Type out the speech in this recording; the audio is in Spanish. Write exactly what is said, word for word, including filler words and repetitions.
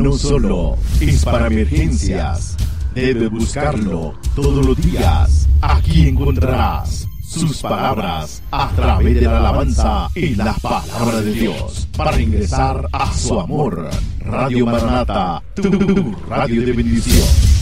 no solo es para emergencias. Debe buscarlo todos los días. Aquí encontrarás sus palabras a través de la alabanza y la palabra de Dios para ingresar a su amor. Radio Maranata, tu radio de bendición.